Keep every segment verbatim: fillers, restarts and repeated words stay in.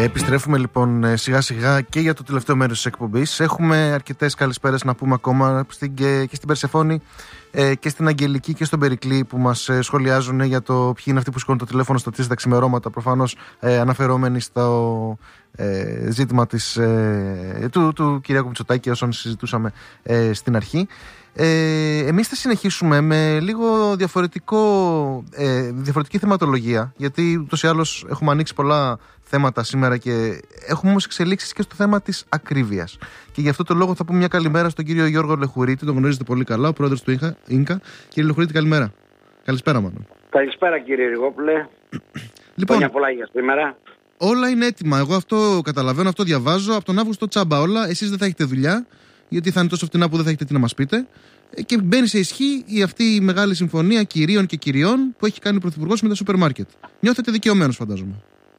Επιστρέφουμε λοιπόν σιγά σιγά και για το τελευταίο μέρος της εκπομπής. Έχουμε αρκετές καλησπέρες να πούμε ακόμα στην, και, και στην Περσεφόνη ε, και στην Αγγελική και στον Περικλή που μας ε, σχολιάζουν για το ποιοι είναι αυτοί που σηκώνουν το τηλέφωνο στο τρεις τα ξημερώματα, προφανώς ε, αναφερόμενοι στο ε, ζήτημα της, ε, του, του Κυριάκου Μητσοτάκη όσων συζητούσαμε ε, στην αρχή. Ε, εμείς θα συνεχίσουμε με λίγο διαφορετικό, ε, διαφορετική θεματολογία, γιατί ούτως ή άλλως έχουμε ανοίξει πολλά θέματα σήμερα και έχουμε όμως εξελίξεις και στο θέμα της ακρίβειας. Και γι' αυτό το λόγο θα πούμε μια καλημέρα στον κύριο Γιώργο Λεχουρίτη, τον γνωρίζετε πολύ καλά, ο πρόεδρος του Ίνκα. Κύριε Λεχουρίτη, καλημέρα. Καλησπέρα, μάλλον. Καλησπέρα, κύριε Ριγόπουλε. Λοιπόν, χρόνια πολλά για σήμερα. Όλα είναι έτοιμα. Εγώ αυτό καταλαβαίνω, αυτό διαβάζω. Από τον Αύγουστο τσάμπα όλα. Εσείς δεν θα έχετε δουλειά, γιατί θα είναι τόσο φτηνά που δεν θα έχετε τι να μας πείτε. Και μπαίνει σε ισχύ η αυτή η μεγάλη συμφωνία κυρίων και κυριών που έχει κάνει ο Πρωθυπουργός με τα σούπερ μάρκετ. Νιώθετε δικαιωμένος, φαντάζομαι.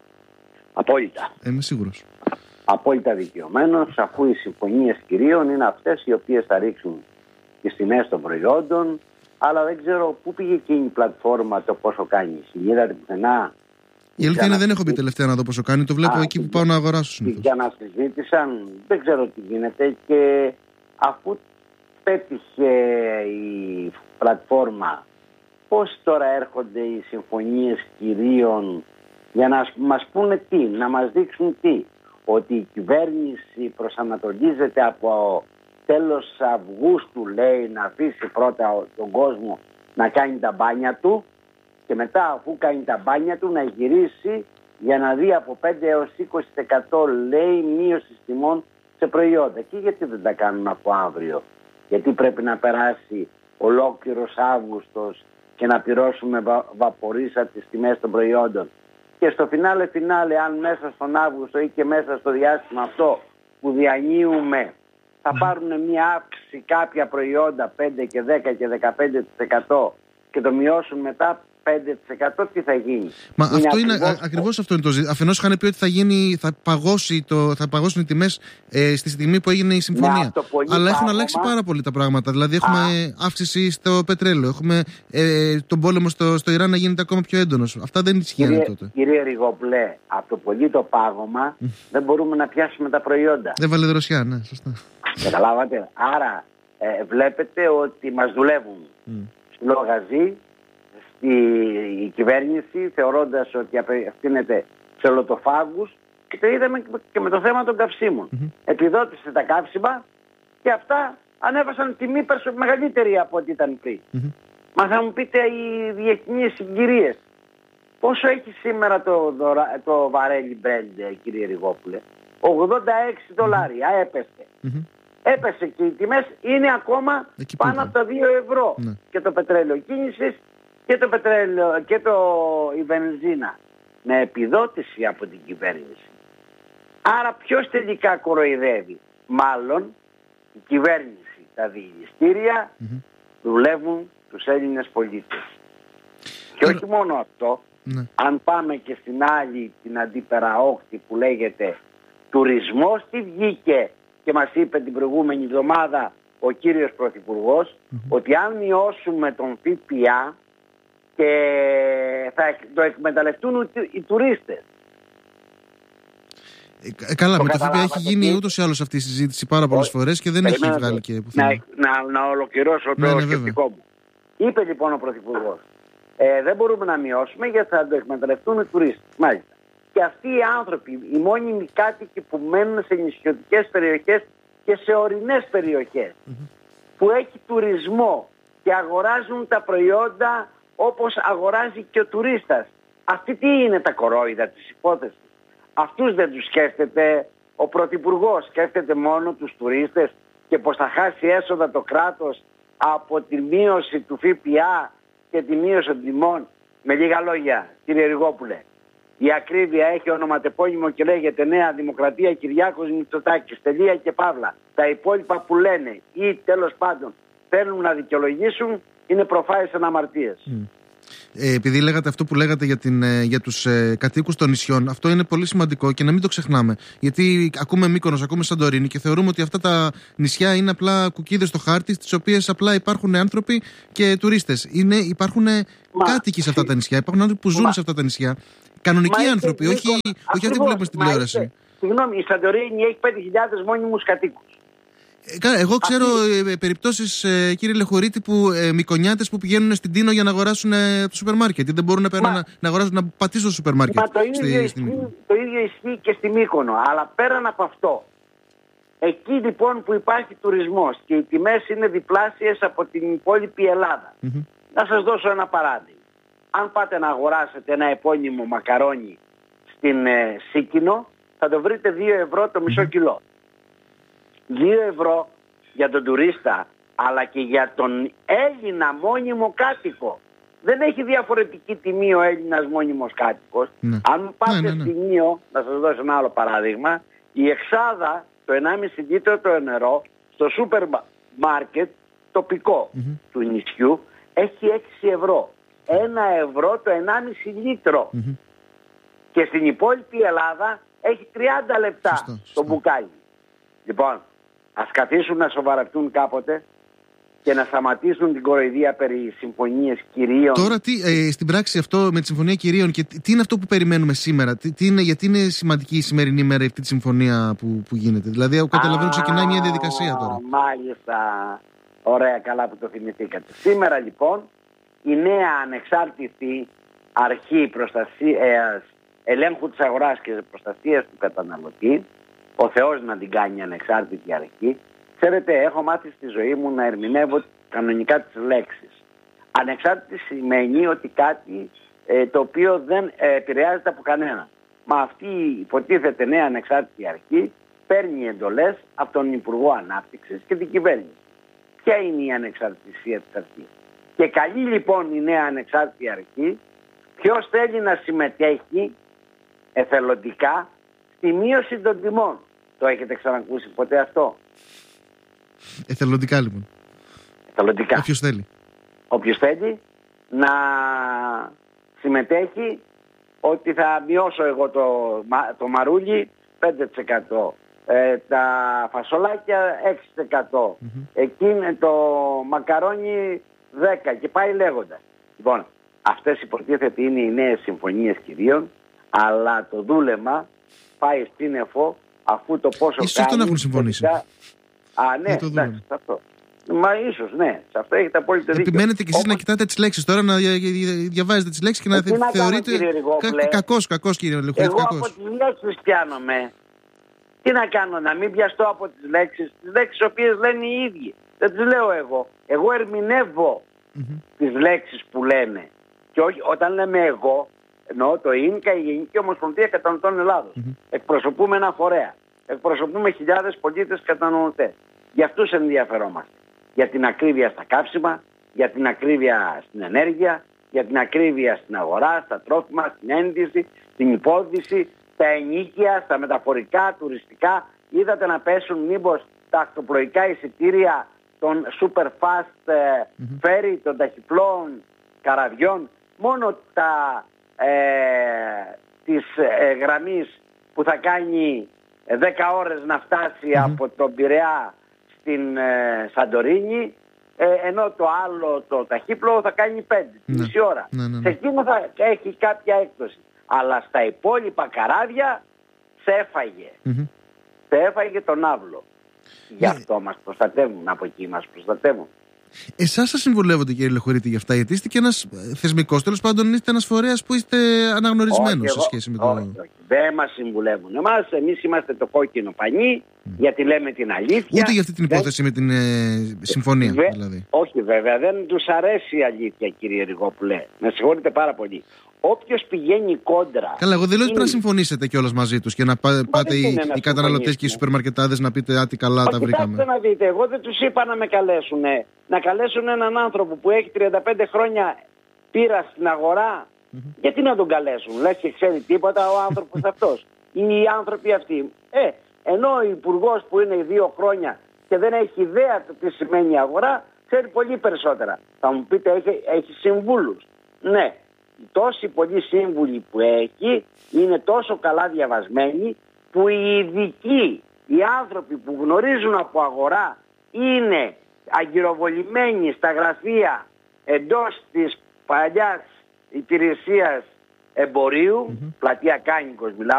Απόλυτα. Ε, είμαι σίγουρος. Απόλυτα δικαιωμένος, αφού οι συμφωνίες κυρίων είναι αυτές οι οποίες θα ρίξουν τις τιμές των προϊόντων. Αλλά δεν ξέρω πού πήγε εκείνη η πλατφόρμα, το πόσο κάνει. Είδατε πουθενά? Η αλήθεια είναι δεν έχω μπει τελευταία να δω πόσο κάνει. Το βλέπω Α, εκεί που πάω να αγοράσω συνήθως. Για να συζήτησαν, δεν ξέρω τι γίνεται. Και αφού πέτυχε η πλατφόρμα, πώς τώρα έρχονται οι συμφωνίες κυρίων για να μας πούνε τι, να μας δείξουν τι? Ότι η κυβέρνηση προσανατολίζεται από τέλος Αυγούστου, λέει, να αφήσει πρώτα τον κόσμο να κάνει τα μπάνια του και μετά, αφού κάνει τα μπάνια του, να γυρίσει για να δει από πέντε έως είκοσι τοις εκατό, λέει, μείωση τιμών σε προϊόντα. Και γιατί δεν τα κάνουν από αύριο? Γιατί πρέπει να περάσει ολόκληρος Αύγουστος και να πληρώσουμε βα, βαπορίσσα τις τιμές των προϊόντων? Και στο φινάλε φινάλε, αν μέσα στον Αύγουστο ή και μέσα στο διάστημα αυτό που διανύουμε θα πάρουν μια αύξηση κάποια προϊόντα πέντε και δέκα και δεκαπέντε τοις εκατό και το μειώσουν μετά πέντε τοις εκατό, τι θα γίνει? Μα είναι αυτό είναι, ακριβώς... ακριβώς αυτό είναι το ζήτημα. Αφενός είχαν πει ότι θα, γίνει, θα, παγώσει το, θα παγώσουν οι τιμές ε, στη στιγμή που έγινε η συμφωνία. Αλλά έχουν αλλάξει πάρα πολύ τα πράγματα. Δηλαδή έχουμε Α. αύξηση στο πετρέλαιο, έχουμε ε, τον πόλεμο στο, στο Ιράν να γίνεται ακόμα πιο έντονος. Αυτά δεν ισχύουν τότε. Κύριε Ριγόπουλε, από το πολύ το πάγωμα δεν μπορούμε να πιάσουμε τα προϊόντα. Δεν βάλε δροσιά, ναι, σωστά. Καταλάβατε. Άρα ε, βλέπετε ότι μας δουλεύουν mm. στο λογαζί η κυβέρνηση, θεωρώντας ότι απευθύνεται σε ολοτοφάγους, και το είδαμε και με το θέμα των καυσίμων. Mm-hmm. Επιδότησε τα καύσιμα και αυτά ανέβασαν τιμή μεγαλύτερη από ό,τι ήταν πριν. Mm-hmm. Μα θα μου πείτε οι διεθνείς συγκυρίες. Πόσο έχει σήμερα το, το, το βαρέλι Brent, κύριε Ριγόπουλε? ογδόντα έξι δολάρια, mm-hmm. έπεσε. Mm-hmm. Έπεσε και οι τιμές είναι ακόμα εκεί πάνω πέρα από τα δύο ευρώ. Mm-hmm. Και το πετρέλαιο κίνησης και το πετρέλαιο και το, η βενζίνα με επιδότηση από την κυβέρνηση. Άρα ποιος τελικά κοροϊδεύει? Μάλλον η κυβέρνηση. Τα διηγηστήρια mm-hmm. δουλεύουν τους Έλληνες πολίτες. Και όχι μόνο αυτό, mm-hmm. αν πάμε και στην άλλη την αντιπεραόκτη που λέγεται τουρισμός, τι βγήκε και μας είπε την προηγούμενη εβδομάδα ο κύριος Πρωθυπουργός, mm-hmm. ότι αν μειώσουμε τον ΦΠΑ και θα το εκμεταλλευτούν οι τουρίστες. Ε, καλά, το με το ΦΠΑ έχει γίνει ούτως ή άλλως αυτή η συζήτηση πάρα πολλές φορές και δεν έχει βγάλει και πουθενά. Να, να, να ολοκληρώσω το ναι, ναι, σκεπτικό μου. Είπε λοιπόν ο Πρωθυπουργός, ε, δεν μπορούμε να μειώσουμε γιατί θα το εκμεταλλευτούν οι τουρίστες. Μάλιστα. Και αυτοί οι άνθρωποι, οι μόνιμοι κάτοικοι που μένουν σε νησιωτικές περιοχές και σε ορεινές περιοχές, mm-hmm. που έχει τουρισμό και αγοράζουν τα προϊόντα όπως αγοράζει και ο τουρίστας. Αυτοί τι είναι τα κορόιδα της υπόθεσης? Αυτούς δεν τους σκέφτεται ο Πρωθυπουργός? Σκέφτεται μόνο τους τουρίστες και πως θα χάσει έσοδα το κράτος από τη μείωση του ΦΠΑ και τη μείωση των τιμών? Με λίγα λόγια, κύριε Ριγόπουλε, η ακρίβεια έχει ονοματεπώνυμο και λέγεται Νέα Δημοκρατία Κυριάκος Μητσοτάκης. Τελεία και παύλα. Τα υπόλοιπα που λένε ή τέλος πάντων θέλουν να δικαιολογήσουν είναι προφάες αναμαρτίες. Mm. Ε, επειδή λέγατε αυτό που λέγατε για, την, ε, για τους ε, κατοίκους των νησιών, αυτό είναι πολύ σημαντικό και να μην το ξεχνάμε. Γιατί ακούμε Μύκονος, ακούμε Σαντορίνη και θεωρούμε ότι αυτά τα νησιά είναι απλά κουκίδες στο χάρτη, στις οποίες απλά υπάρχουν άνθρωποι και τουρίστες. Είναι, υπάρχουν Μα, κάτοικοι σε αυτά τα νησιά, υπάρχουν άνθρωποι που ζουν Μα, σε αυτά τα νησιά. Κανονικοί Μα, άνθρωποι, όχι, όχι αυτοί που βλέπουμε στην τηλεόραση. Συγγνώμη, η Σαντορίνη έχει πέντε χιλιάδες μόνιμους κατοίκους. Εγώ ξέρω ε, περιπτώσεις, ε, κύριε Λεχωρίτη, που ε, μικονιάτες που πηγαίνουν στην Τίνο για να αγοράσουν ε, το σούπερ μάρκετ. Δεν μπορούν να, πέρα, να, να αγοράσουν, να πατήσουν το σούπερ μάρκετ. Μα το ίδιο, στη, ισχύει, το ίδιο ισχύει και στη Μύκονο. Αλλά πέραν από αυτό, εκεί λοιπόν που υπάρχει τουρισμός και οι τιμές είναι διπλάσιες από την υπόλοιπη Ελλάδα. Mm-hmm. Να σας δώσω ένα παράδειγμα. Αν πάτε να αγοράσετε ένα επώνυμο μακαρόνι στην ε, Σίκινο, θα το βρείτε δύο ευρώ το μισό κιλό. δύο ευρώ για τον τουρίστα, αλλά και για τον Έλληνα μόνιμο κάτοικο. Δεν έχει διαφορετική τιμή ο Έλληνας μόνιμος κάτοικος. Ναι. Αν πάτε ναι, ναι, ναι. στη Νίο, να σας δώσω ένα άλλο παράδειγμα, η εξάδα, το ενάμιση λίτρο το νερό, στο σούπερ μάρκετ τοπικό mm-hmm. του νησιού, έχει έξι ευρώ. ένα ευρώ το ενάμιση λίτρο. Mm-hmm. Και στην υπόλοιπη Ελλάδα έχει τριάντα λεπτά σωστό, σωστό. το μπουκάλι. Λοιπόν, ας καθίσουν να σοβαρευτούν κάποτε και να σταματήσουν την κοροϊδία περί συμφωνίες κυρίων. Τώρα τι, ε, στην πράξη αυτό με τη συμφωνία κυρίων και τι, τι είναι αυτό που περιμένουμε σήμερα, τι, τι είναι, γιατί είναι σημαντική η σημερινή μέρα αυτή τη συμφωνία που, που γίνεται. Δηλαδή, καταλαβαίνω ξεκινάει μια διαδικασία τώρα. Μάλιστα. Ωραία, καλά που το θυμηθήκατε. Σήμερα λοιπόν η νέα ανεξάρτητη αρχή προστασίας, ελέγχου της αγοράς και προστασίας του καταναλωτή, ο Θεός να την κάνει ανεξάρτητη αρχή. Ξέρετε, έχω μάθει στη ζωή μου να ερμηνεύω κανονικά τις λέξεις. Ανεξάρτητη σημαίνει ότι κάτι ε, το οποίο δεν ε, επηρεάζεται από κανένα. Μα αυτή υποτίθεται νέα ανεξάρτητη αρχή παίρνει εντολές από τον Υπουργό Ανάπτυξης και την κυβέρνηση. Ποια είναι η ανεξαρτησία της αρχής? Και καλεί λοιπόν η νέα ανεξάρτητη αρχή ποιος θέλει να συμμετέχει εθελοντικά στη μείωση των τιμών. Το έχετε ξανακούσει ποτέ αυτό? Εθελοντικά λοιπόν. Εθελοντικά. Όποιος θέλει. Όποιος θέλει να συμμετέχει ότι θα μειώσω εγώ το, το μαρούλι πέντε τοις εκατό. Ε, τα φασολάκια έξι τοις εκατό. Mm-hmm. Εκείνο το μακαρόνι δέκα τοις εκατό και πάει λέγοντας. Λοιπόν, αυτές υποτίθεται είναι οι νέες συμφωνίες κυρίων, αλλά το δούλεμα πάει στην ΕΦΟ αφού το πόσο ίσως κάνει... Ίσως τον έχουν συμφωνήσει. Α, ναι, εντάξει, σε αυτό. Μα ίσως, ναι, σε αυτό έχετε απόλυτο δίκιο. Επιμένετε κι εσείς όπως... να κοιτάτε τις λέξεις τώρα, να διαβάζετε τις λέξεις και να, να θεωρείτε... Κα... Κακός, κακός κύριε Λεχωρίτη. Εγώ κακός. Από τις λέξεις πιάνομαι. Τι να κάνω, να μην πιαστώ από τις λέξεις, τις λέξεις οποίες λένε οι ίδιοι. Δεν τις λέω εγώ. Εγώ ερμηνεύω mm-hmm. τις λέξεις που λένε. Και όχι, όταν λέμε εγώ, εννοώ το ΙΝΚΑ, η Γενική Ομοσπονδία Καταναλωτών Ελλάδος. Mm-hmm. Εκπροσωπούμε ένα φορέα. Εκπροσωπούμε χιλιάδες πολίτες καταναλωτές. Για αυτούς ενδιαφερόμαστε. Για την ακρίβεια στα καύσιμα, για την ακρίβεια στην ενέργεια, για την ακρίβεια στην αγορά, στα τρόφιμα, στην ένδυση, στην υπόδηση, στα ενοίκια, στα μεταφορικά, τουριστικά. Είδατε να πέσουν μήπως τα ακτοπλοϊκά εισιτήρια των super fast mm-hmm. ferry, των ταχυπλών καραβιών. Μόνο τα ε, της ε, γραμμής που θα κάνει δέκα ώρες να φτάσει mm-hmm. από τον Πειραιά στην ε, Σαντορίνη, ε, ενώ το άλλο το ταχύπλο θα κάνει πέντε, mm-hmm. μισή ώρα. Mm-hmm. Σε εκείνο θα έχει κάποια έκπτωση. Αλλά στα υπόλοιπα καράβια σε έφαγε. Mm-hmm. Σε έφαγε τον άβλο. Γι' αυτό yeah. μας προστατεύουν, από εκεί μας προστατεύουν. Εσάς σας συμβουλεύονται κύριε Λεχωρίτη για αυτά, γιατί είστε και ένας θεσμικός, τέλος πάντων είστε ένας φορέας που είστε αναγνωρισμένος όχι, σε σχέση με το... Όχι, όχι, δεν μας συμβουλεύουν εμάς, εμείς είμαστε το κόκκινο πανί, mm. γιατί λέμε την αλήθεια. Ούτε για αυτή την υπόθεση δεν... με την ε, συμφωνία Βε... δηλαδή. Όχι βέβαια, δεν τους αρέσει η αλήθεια κύριε Ριγόπουλε, με συγχωρείτε πάρα πολύ. Όποιος πηγαίνει κόντρα... Καλά, εγώ δεν λέω ότι πρέπει να συμφωνήσετε κιόλας μαζί τους και να πά, πάτε οι, οι καταναλωτές και οι σούπερ μαρκετάδες να πείτε «Άτι καλά, τα βρήκαμε». Κοιτάξτε να δείτε, εγώ δεν τους είπα να με καλέσουν. Να καλέσουν έναν άνθρωπο που έχει τριάντα πέντε χρόνια πείρα στην αγορά. Mm-hmm. Γιατί να τον καλέσουν, λες και ξέρει τίποτα ο άνθρωπος αυτός. Οι άνθρωποι αυτοί. Ε, ενώ ο υπουργός που είναι δύο χρόνια και δεν έχει ιδέα το τι σημαίνει αγορά, ξέρει πολύ περισσότερα. Θα μου πείτε, έχει, έχει συμβούλους. Ναι. τόσοι πολλοί σύμβουλοι που έχει είναι τόσο καλά διαβασμένοι που οι ειδικοί, οι άνθρωποι που γνωρίζουν από αγορά είναι αγκυροβολημένοι στα γραφεία εντός της παλιάς υπηρεσίας εμπορίου, mm-hmm. πλατεία Κάνικος μιλάω,